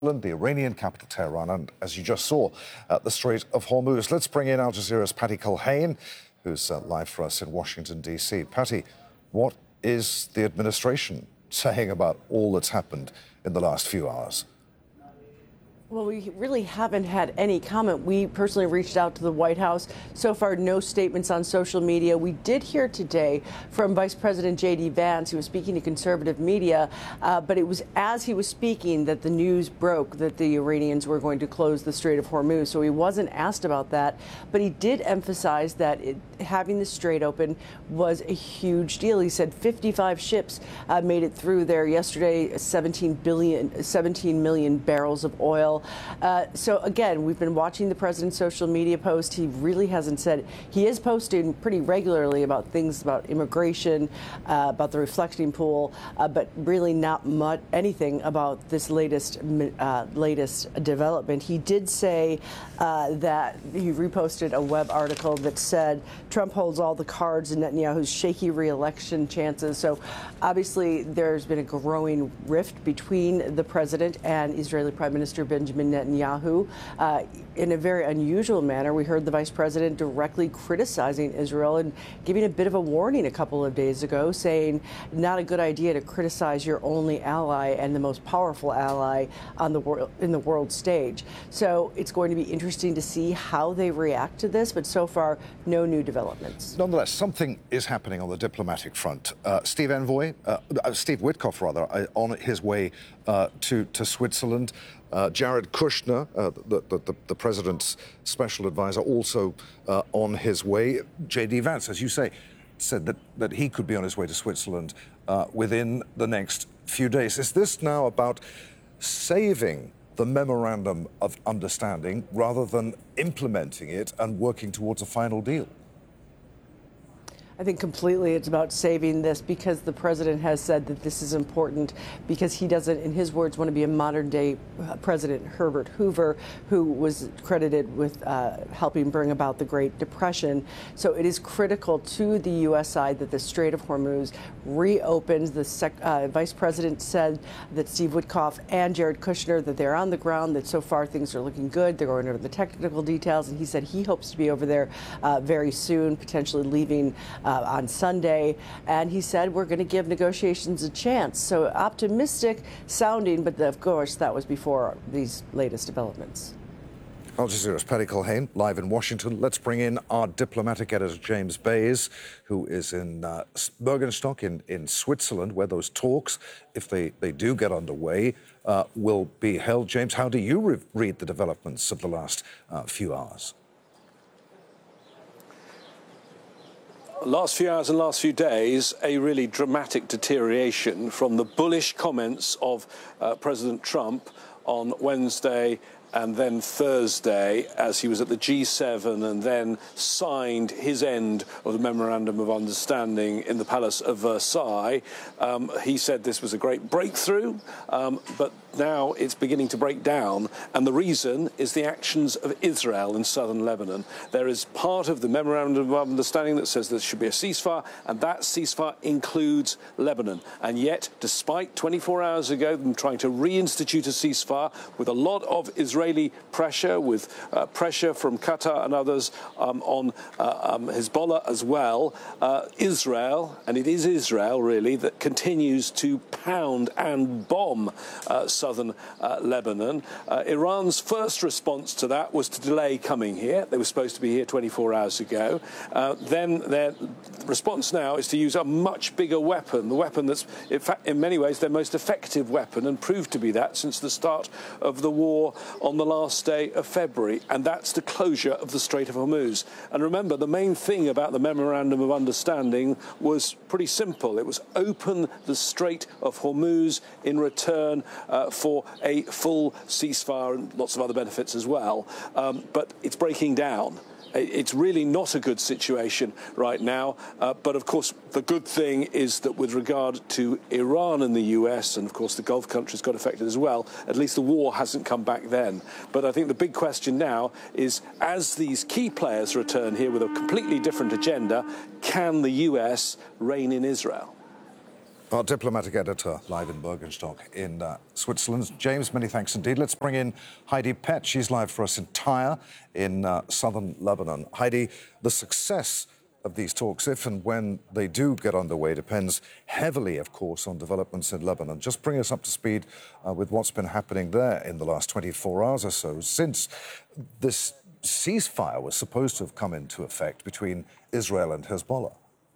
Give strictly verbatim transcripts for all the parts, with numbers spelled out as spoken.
The Iranian capital, Tehran, and as you just saw, at the Strait of Hormuz. Let's bring in Al Jazeera's Patty Culhane, who's uh, live for us in Washington, D C. Patty, what is the administration saying about all that's happened in the last few hours? Well, we really haven't had any comment. We personally reached out to the White House. So far, no statements on social media. We did hear today from Vice President J D Vance, who was speaking to conservative media, uh, but it was as he was speaking that the news broke that the Iranians were going to close the Strait of Hormuz. So he wasn't asked about that, but he did emphasize that it, having the strait open was a huge deal. He said fifty-five ships uh, made it through there yesterday, seventeen billion, seventeen million barrels of oil. Uh, so again, we've been watching the president's social media post. He really hasn't said. He is posting pretty regularly about things about immigration, uh, about the reflecting pool, uh, but really not much anything about this latest uh, latest development. He did say uh, that he reposted a web article that said Trump holds all the cards in Netanyahu's shaky re-election chances. So obviously, there's been a growing rift between the president and Israeli Prime Minister Benjamin Netanyahu uh, in a very unusual manner. We heard the vice president directly criticizing Israel and giving a bit of a warning a couple of days ago, saying not a good idea to criticize your only ally and the most powerful ally on the world in the world stage. So it's going to be interesting to see how they react to this. But so far, no new developments. Nonetheless, something is happening on the diplomatic front. Uh, Steve Envoy, uh, uh, Steve Witkoff, rather, uh, on his way uh, to to Switzerland. Uh, Jared Kushner, uh, the, the, the president's special advisor, also uh, on his way. J D Vance, as you say, said that, that he could be on his way to Switzerland uh, within the next few days. Is this now about saving the memorandum of understanding rather than implementing it and working towards a final deal? I think completely it's about saving this because the president has said that this is important because he doesn't, in his words, want to be a modern day President Herbert Hoover, who was credited with uh, helping bring about the Great Depression. So it is critical to the U S side that the Strait of Hormuz reopens. The sec- uh, vice president said that Steve Witkoff and Jared Kushner, that they're on the ground, that so far things are looking good. They're going over the technical details. And he said he hopes to be over there uh, very soon, potentially leaving uh, Uh, on Sunday, and he said we're going to give negotiations a chance. So optimistic sounding, but of course that was before these latest developments. Al Jazeera's Patty Culhane, live in Washington. Let's bring in our diplomatic editor, James Bays, who is in uh, Bergenstock in, in Switzerland, where those talks, if they, they do get underway, uh, will be held. James, how do you re- read the developments of the last uh, few hours? Last few hours and last few days, a really dramatic deterioration from the bullish comments of uh, President Trump on Wednesday and then Thursday as he was at the G seven and then signed his end of the Memorandum of Understanding in the Palace of Versailles. Um, he said this was a great breakthrough, um, but now it's beginning to break down, and the reason is the actions of Israel in southern Lebanon. There is part of the Memorandum of Understanding that says there should be a ceasefire, and that ceasefire includes Lebanon. And yet, despite twenty-four hours ago them trying to reinstitute a ceasefire with a lot of Israeli pressure, with uh, pressure from Qatar and others um, on uh, um, Hezbollah as well, uh, Israel, and it is Israel really, that continues to pound and bomb uh, southern uh, Lebanon. Uh, Iran's first response to that was to delay coming here. They were supposed to be here twenty-four hours ago. Uh, then their response now is to use a much bigger weapon, the weapon that's, in fact, in many ways, their most effective weapon, and proved to be that since the start of the war on the last day of February, and that's the closure of the Strait of Hormuz. And remember, the main thing about the Memorandum of Understanding was pretty simple. It was open the Strait of Hormuz in return uh, for a full ceasefire and lots of other benefits as well. Um, but it's breaking down. It's really not a good situation right now. Uh, but, of course, the good thing is that with regard to Iran and the U S, and, of course, the Gulf countries got affected as well, at least the war hasn't come back then. But I think the big question now is, as these key players return here with a completely different agenda, can the U S rein in Israel? Our diplomatic editor, live in Bergenstock in uh, Switzerland. James, many thanks indeed. Let's bring in Heidi Pett. She's live for us in Tyre in uh, southern Lebanon. Heidi, the success of these talks, if and when they do get underway, depends heavily, of course, on developments in Lebanon. Just bring us up to speed uh, with what's been happening there in the last twenty-four hours or so, since this ceasefire was supposed to have come into effect between Israel and Hezbollah.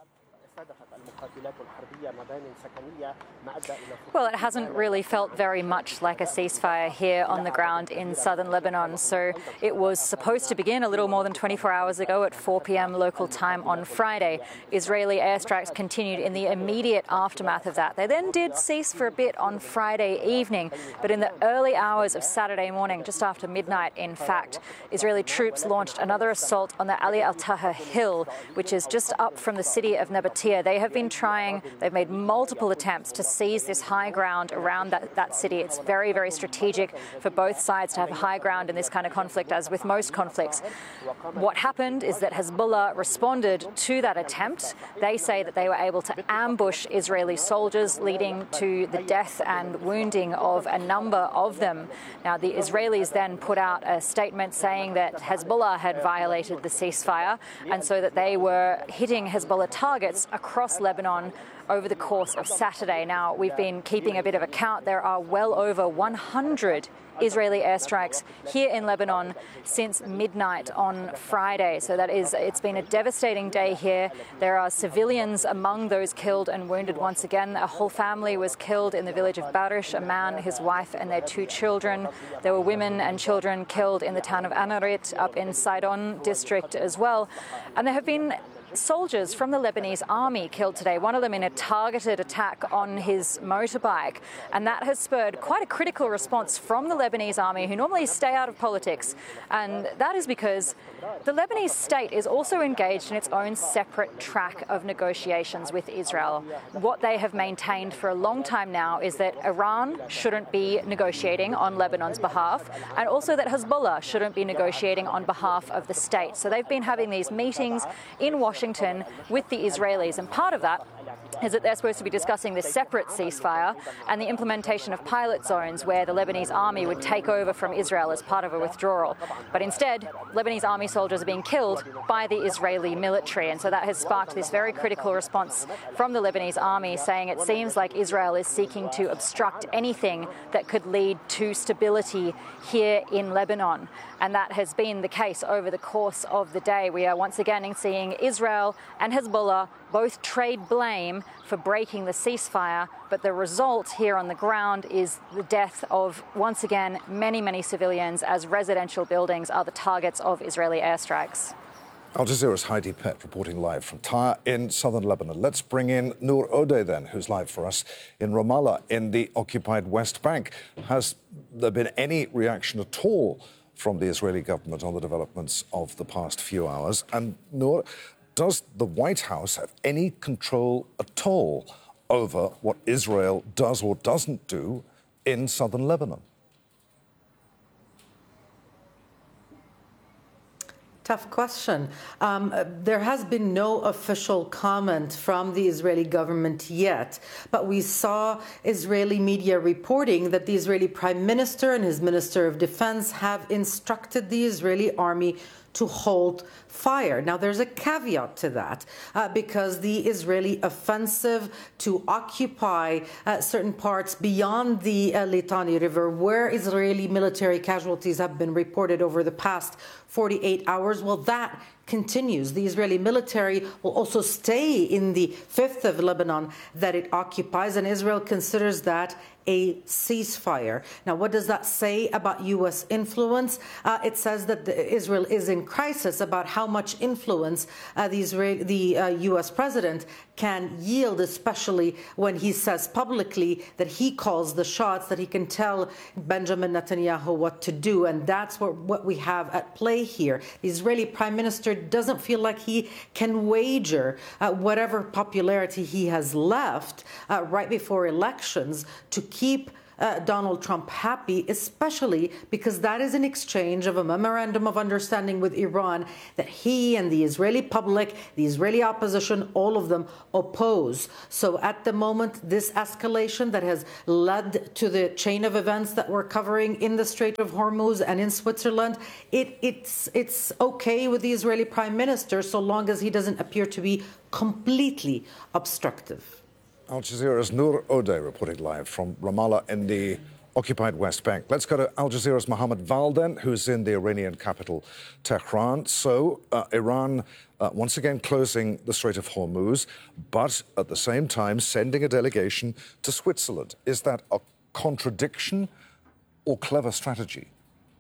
Well, it hasn't really felt very much like a ceasefire here on the ground in southern Lebanon. So it was supposed to begin a little more than twenty-four hours ago at four p m local time on Friday. Israeli airstrikes continued in the immediate aftermath of that. They then did cease for a bit on Friday evening, but in the early hours of Saturday morning, just after midnight, in fact, Israeli troops launched another assault on the Ali Al-Taha Hill, which is just up from the city of Nabatea. They have been trying, they've made multiple attempts to seize this high ground around that, that city. It's very, very strategic for both sides to have high ground in this kind of conflict, as with most conflicts. What happened is that Hezbollah responded to that attempt. They say that they were able to ambush Israeli soldiers, leading to the death and wounding of a number of them. Now, the Israelis then put out a statement saying that Hezbollah had violated the ceasefire, and so that they were hitting Hezbollah targets across Lebanon over the course of Saturday. Now, we've been keeping a bit of a count. There are well over one hundred Israeli airstrikes here in Lebanon since midnight on Friday. So that is, it's been a devastating day here. There are civilians among those killed and wounded once again. A whole family was killed in the village of Barish, a man, his wife and their two children. There were women and children killed in the town of Anarit up in Sidon district as well. And there have been soldiers from the Lebanese army killed today, one of them in a targeted attack on his motorbike. And that has spurred quite a critical response from the Lebanese army, who normally stay out of politics. And that is because the Lebanese state is also engaged in its own separate track of negotiations with Israel. What they have maintained for a long time now is that Iran shouldn't be negotiating on Lebanon's behalf, and also that Hezbollah shouldn't be negotiating on behalf of the state. So they've been having these meetings in Washington Washington with the Israelis, and part of that is that they're supposed to be discussing this separate ceasefire and the implementation of pilot zones where the Lebanese army would take over from Israel as part of a withdrawal. But instead, Lebanese army soldiers are being killed by the Israeli military, and so that has sparked this very critical response from the Lebanese army, saying it seems like Israel is seeking to obstruct anything that could lead to stability here in Lebanon. And that has been the case over the course of the day. We are once again seeing Israel and Hezbollah both trade blame for breaking the ceasefire, but the result here on the ground is the death of, once again, many, many civilians, as residential buildings are the targets of Israeli airstrikes. Al Jazeera's Heidi Pett reporting live from Tyre in southern Lebanon. Let's bring in Noor Odeh then, who's live for us in Ramallah in the occupied West Bank. Has there been any reaction at all from the Israeli government on the developments of the past few hours? And Noor, does the White House have any control at all over what Israel does or doesn't do in southern Lebanon? Tough question. Um, there has been no official comment from the Israeli government yet, but we saw Israeli media reporting that the Israeli Prime Minister and his Minister of Defense have instructed the Israeli army to hold fire. Now, there's a caveat to that uh, because the Israeli offensive to occupy uh, certain parts beyond the uh, Litani River, where Israeli military casualties have been reported over the past forty-eight hours, well, that continues. The Israeli military will also stay in the fifth of Lebanon that it occupies, and Israel considers that a ceasefire. Now, what does that say about U S influence? Uh, it says that the, Israel is in crisis about how much influence uh, the, Israel, the uh, U S president can yield, especially when he says publicly that he calls the shots, that he can tell Benjamin Netanyahu what to do. And that's what, what we have at play here. The Israeli prime minister doesn't feel like he can wager uh, whatever popularity he has left uh, right before elections to keep uh, Donald Trump happy, especially because that is an exchange of a memorandum of understanding with Iran that he and the Israeli public, the Israeli opposition, all of them oppose. So at the moment, this escalation that has led to the chain of events that we're covering in the Strait of Hormuz and in Switzerland, it, it's, it's okay with the Israeli Prime Minister so long as he doesn't appear to be completely obstructive. Al Jazeera's Noor Odeh reporting live from Ramallah in the occupied West Bank. Let's go to Al Jazeera's Mohammed Valden, who's in the Iranian capital, Tehran. So, uh, Iran uh, once again closing the Strait of Hormuz, but at the same time sending a delegation to Switzerland. Is that a contradiction or clever strategy?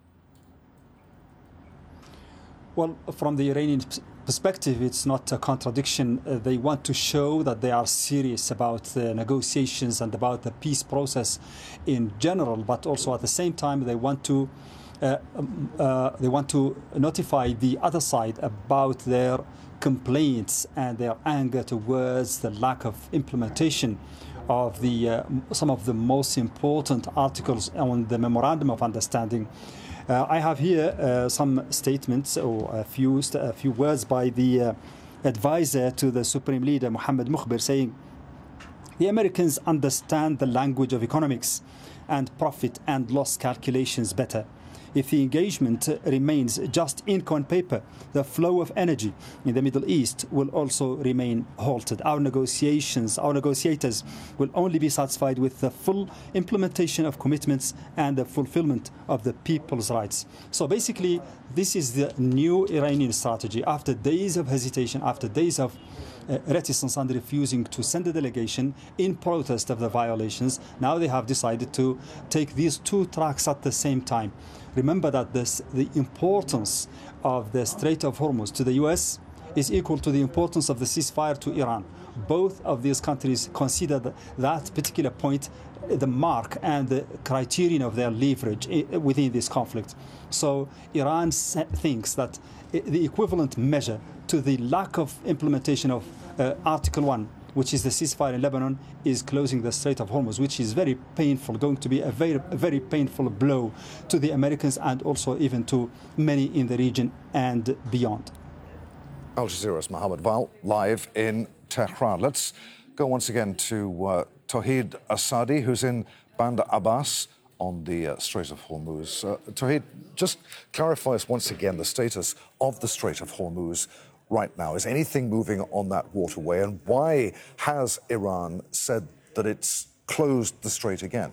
Well, from the Iranian perspective, it's not a contradiction. Uh, they want to show that they are serious about the negotiations and about the peace process in general, but also at the same time they want to uh, uh, they want to notify the other side about their complaints and their anger towards the lack of implementation of the uh, some of the most important articles on the Memorandum of Understanding. Uh, I have here uh, some statements or a few, a few words by the uh, advisor to the Supreme Leader, Mohammed Mukhbir, saying, "The Americans understand the language of economics and profit and loss calculations better. If the engagement remains just ink on paper, the flow of energy in the Middle East will also remain halted. Our negotiations, our negotiators will only be satisfied with the full implementation of commitments and the fulfillment of the people's rights." So basically, this is the new Iranian strategy. After days of hesitation, after days of Uh, reticence and refusing to send a delegation in protest of the violations, now they have decided to take these two tracks at the same time. Remember that this, the importance of the Strait of Hormuz to the U S is equal to the importance of the ceasefire to Iran. Both of these countries consider that particular point the mark and the criterion of their leverage within this conflict. So Iran thinks that the equivalent measure to the lack of implementation of uh, Article one, which is the ceasefire in Lebanon, is closing the Strait of Hormuz, which is very painful, going to be a very, a very painful blow to the Americans and also even to many in the region and beyond. Al Jazeera's Mohammed Val, live in Tehran. Let's go once again to uh, Tawhid Asadi, who's in Bandar Abbas on the uh, Strait of Hormuz. Uh, Tawhid, just clarify us once again the status of the Strait of Hormuz right now. Is anything moving on that waterway? And why has Iran said that it's closed the strait again?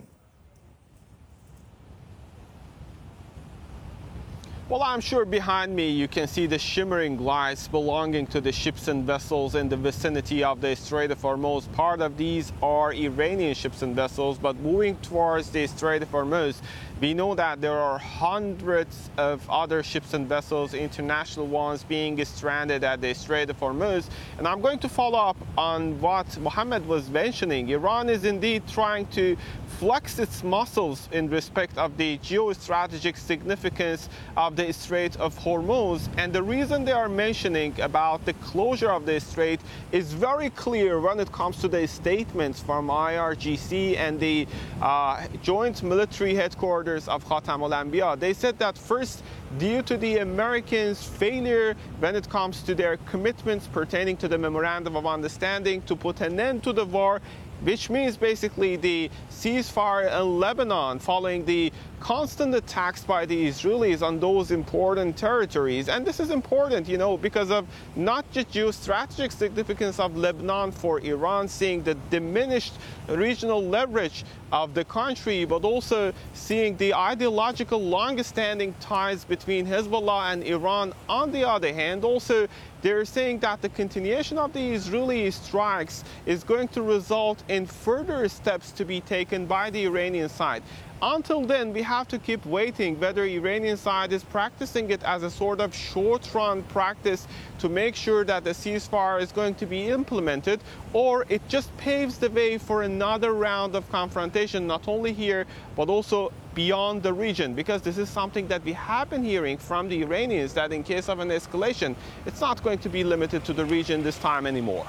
Well, I'm sure behind me you can see the shimmering lights belonging to the ships and vessels in the vicinity of the Strait of Hormuz. Part of these are Iranian ships and vessels, but moving towards the Strait of Hormuz, we know that there are hundreds of other ships and vessels, international ones, being stranded at the Strait of Hormuz. And I'm going to follow up on what Mohammed was mentioning. Iran is indeed trying to flex its muscles in respect of the geostrategic significance of the Strait of Hormuz. And the reason they are mentioning about the closure of the strait is very clear when it comes to the statements from I R G C and the uh, joint military headquarters of Khatam al-Anbiya. They said that first, due to the Americans' failure when it comes to their commitments pertaining to the Memorandum of Understanding to put an end to the war, which means basically the ceasefire in Lebanon following the constant attacks by the Israelis on those important territories. And this is important, you know, because of not just geostrategic significance of Lebanon for Iran, seeing the diminished regional leverage of the country, but also seeing the ideological long-standing ties between Hezbollah and Iran. On the other hand, also they're saying that the continuation of the Israeli strikes is going to result in further steps to be taken by the Iranian side. Until then, we have to keep waiting whether the Iranian side is practicing it as a sort of short-run practice to make sure that the ceasefire is going to be implemented, or it just paves the way for another round of confrontation, not only here, but also beyond the region, because this is something that we have been hearing from the Iranians, that in case of an escalation, it's not going to be limited to the region this time anymore.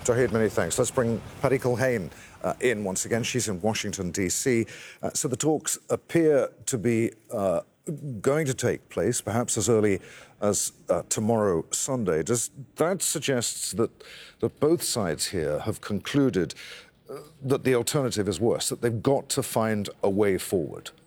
Jahid, many thanks. Let's bring Paddy Culhane uh, in once again. She's in Washington, D C. Uh, so the talks appear to be uh, going to take place, perhaps as early as uh, tomorrow, Sunday. Does that suggest that, that both sides here have concluded uh, that the alternative is worse, that they've got to find a way forward?